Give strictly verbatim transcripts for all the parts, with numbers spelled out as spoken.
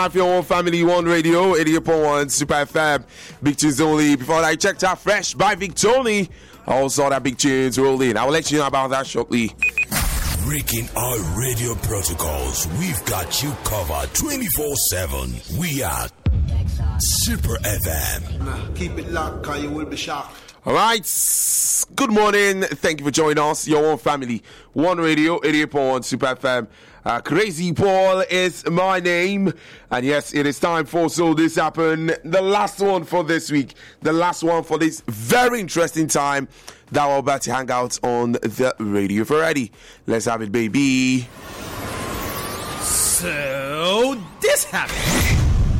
Have your own family, one radio, eighty-eight point one Super F M. Big tunes only. Before I checked out Fresh by Victoni, I also saw that big tunes rolling. I will let you know about that shortly. Breaking our radio protocols, we've got you covered twenty-four seven. We are Super F M. Keep it locked, cause you will be shocked. All right. Good morning. Thank you for joining us. Your own family, one radio, eighty-eight point one Super F M. Uh, Crazy Paul is my name, and yes, it is time for So This Happened, the last one for this week, the last one for this very interesting time that we're about to hang out on the radio. For ready, let's have it, baby. So this happened.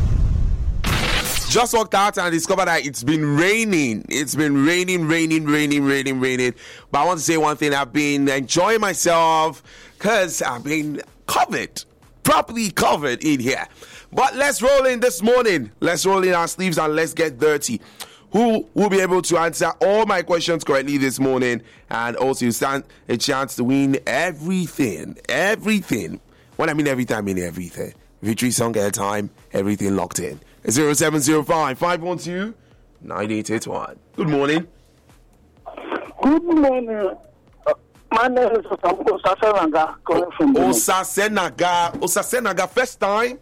Just walked out and discovered that it's been raining. It's been raining, raining, raining, raining, raining. But I want to say one thing. I've been enjoying myself because I've been covered, properly covered in here. But let's roll in this morning. Let's roll in our sleeves and let's get dirty. Who will be able to answer all my questions correctly this morning, and also stand a chance to win everything. Everything. When I mean everything, I mean everything. Victory song airtime, everything locked in. zero seven zero five, five one two, nine eight eight one. Good morning. Good morning. Uh, my name is Osasenaga, calling from Benin. Osasenaga. Osasenaga, first time?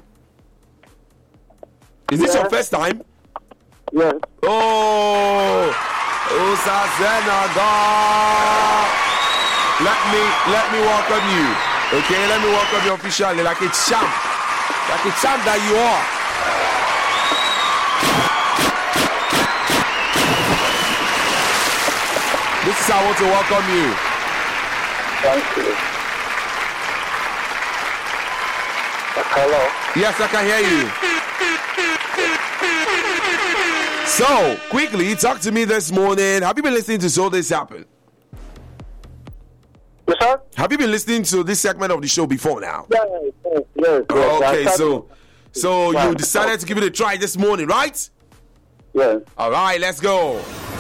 Is this Yes. your first time? Yes. Oh, Osasenaga. Let me let me welcome you. Okay, let me welcome you officially like a champ. Like a champ that you are. This is how I want to welcome you. Thank you. Hello. Yes, I can hear you. So, quickly, talk to me this morning. Have you been listening to So This Happened? Yes, sir? Have you been listening to this segment of the show before now? Yes, yes, yes. yes. Okay, so so Yeah. you decided to give it a try this morning, right? Yes. All right, let's go.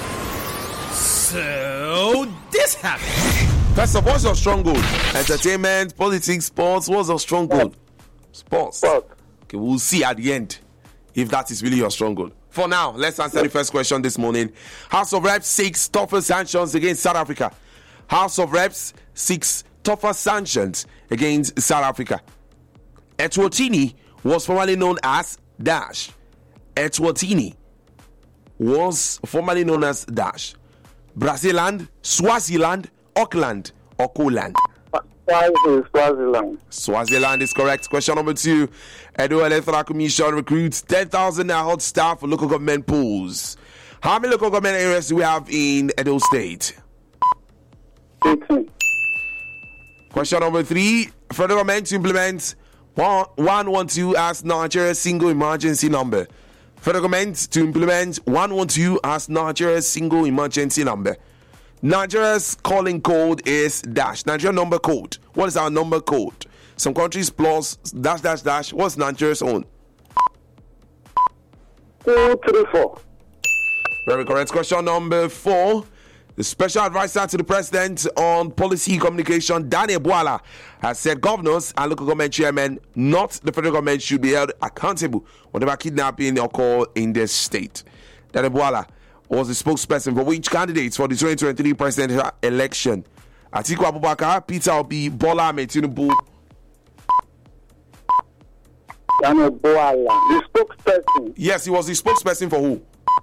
So this happened. First of all, what's your stronghold? Entertainment, politics, sports. What's your stronghold? Sports. What? Okay, we'll see at the end if that is really your stronghold. For now, let's answer the first question this morning. House of Reps seeks tougher sanctions against South Africa. House of Reps seeks tougher sanctions against South Africa. Eswatini was formerly known as Dash. Eswatini was formerly known as Dash. Brasiland, Swaziland, Auckland, or Coland? Swaziland. Swaziland. Swaziland is correct. Question number two. Edo Electoral Commission recruits ten thousand hot staff for local government pools. How many local government areas do we have in Edo State? eighteen. Question number three. Federal government to implement one one two as Nigeria's single emergency number. Federal government to implement one one two as Nigeria's single emergency number. Nigeria's calling code is dash. Nigeria number code. What is our number code? Some countries plus dash dash dash. What's Nigeria's own? Two, three, four. Very correct. Question number four. The special advisor to the president on policy communication, Daniel Bwala, has said governors and local government chairmen, not the federal government, should be held accountable whenever kidnapping occurs in the state. Daniel Bwala was the spokesperson for which candidates for the twenty twenty-three presidential election? Atiku Abubakar, Peter Obi, Bola Ahmed Tinubu. Daniel Bwala. The spokesperson. Yes, he was the spokesperson for who?